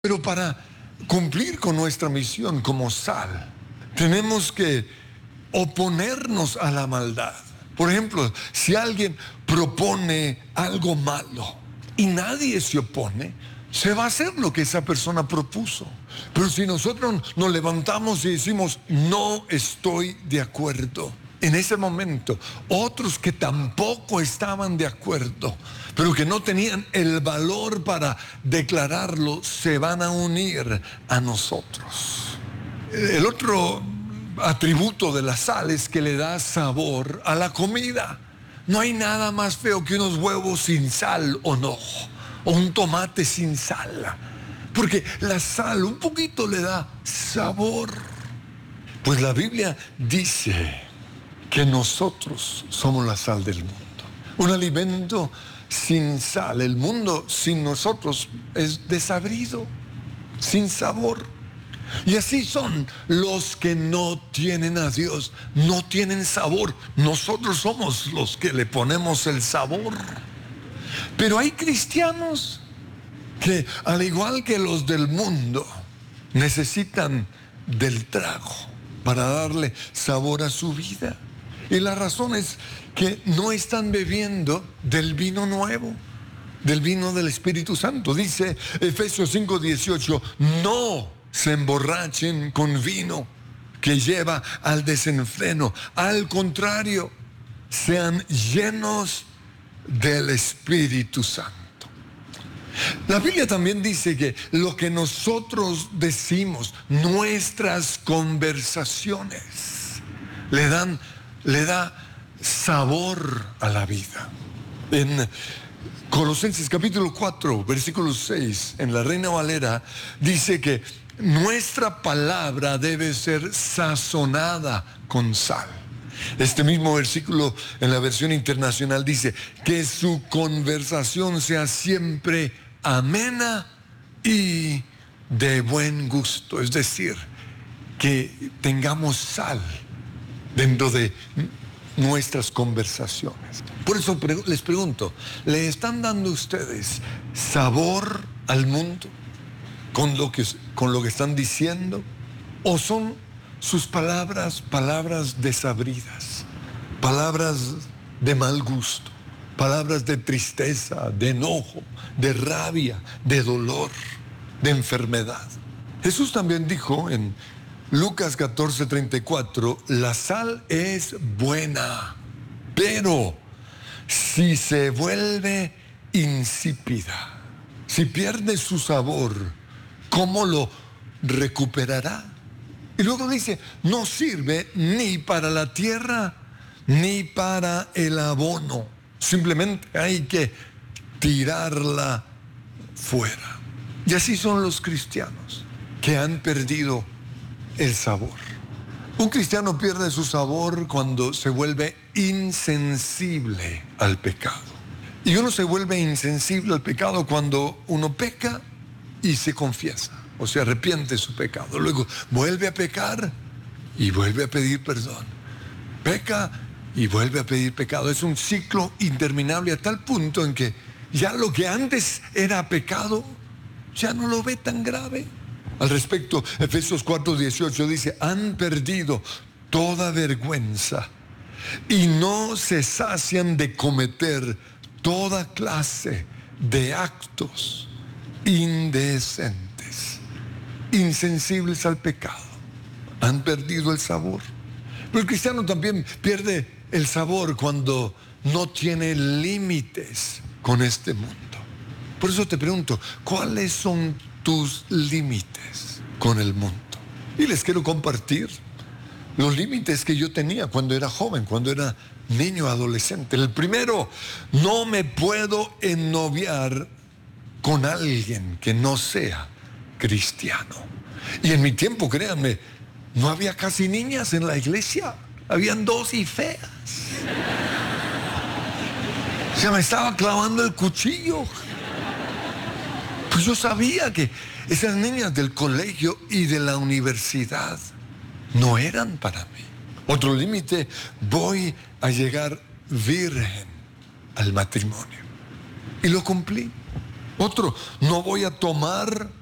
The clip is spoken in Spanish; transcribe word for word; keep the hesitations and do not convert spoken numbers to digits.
Pero para cumplir con nuestra misión como sal, tenemos que oponernos a la maldad. Por ejemplo, si alguien propone algo malo y nadie se opone, se va a hacer lo que esa persona propuso. Pero si nosotros nos levantamos y decimos, no estoy de acuerdo, en ese momento, otros que tampoco estaban de acuerdo, pero que no tenían el valor para declararlo, se van a unir a nosotros. El otro atributo de la sal es que le da sabor a la comida. No hay nada más feo que unos huevos sin sal, ¿o no? O un tomate sin sal. Porque la sal un poquito le da sabor. Pues la Biblia dice que nosotros somos la sal del mundo. Un alimento sin sal, el mundo sin nosotros es desabrido, sin sabor. Y así son los que no tienen a Dios, no tienen sabor. Nosotros somos los que le ponemos el sabor. Pero hay cristianos que, al igual que los del mundo, necesitan del trago para darle sabor a su vida. Y la razón es que no están bebiendo del vino nuevo, del vino del Espíritu Santo. Dice Efesios cinco dieciocho, no se emborrachen con vino que lleva al desenfreno. Al contrario, sean llenos del Espíritu Santo. La Biblia también dice que lo que nosotros decimos, nuestras conversaciones, le dan le da sabor a la vida. En Colosenses capítulo cuatro, versículo seis, en la Reina Valera, dice que nuestra palabra debe ser sazonada con sal. Este mismo versículo en la versión internacional dice que su conversación sea siempre amena y de buen gusto. Es decir, que tengamos sal dentro de nuestras conversaciones. Por eso les pregunto, ¿le están dando ustedes sabor al mundo con lo que, con lo que están diciendo? ¿O son sus palabras, palabras desabridas, palabras de mal gusto, palabras de tristeza, de enojo, de rabia, de dolor, de enfermedad? Jesús también dijo en Lucas catorce treinta y cuatro, la sal es buena, pero si se vuelve insípida, si pierde su sabor, ¿cómo lo recuperará? Y luego dice, no sirve ni para la tierra ni para el abono. Simplemente hay que tirarla fuera. Y así son los cristianos que han perdido el sabor. Un cristiano pierde su sabor cuando se vuelve insensible al pecado. Y uno se vuelve insensible al pecado cuando uno peca y se confiesa, o se arrepiente de su pecado. Luego vuelve a pecar y vuelve a pedir perdón. Peca y vuelve a pedir pecado. Es un ciclo interminable a tal punto en que ya lo que antes era pecado ya no lo ve tan grave. Al respecto, Efesios cuatro dieciocho dice, han perdido toda vergüenza y no se sacian de cometer toda clase de actos indecentes, insensibles al pecado. Han perdido el sabor. Pero el cristiano también pierde el sabor cuando no tiene límites con este mundo. Por eso te pregunto, ¿cuáles son tus límites con el mundo? Y les quiero compartir los límites que yo tenía cuando era joven, cuando era niño, adolescente. El primero, no me puedo ennoviar con alguien que no sea cristiano. Y en mi tiempo, créanme, no había casi niñas en la iglesia. Habían dos y feas. Se me estaba clavando el cuchillo. Pues yo sabía que esas niñas del colegio y de la universidad no eran para mí. Otro límite, voy a llegar virgen al matrimonio. Y lo cumplí. Otro, no voy a tomar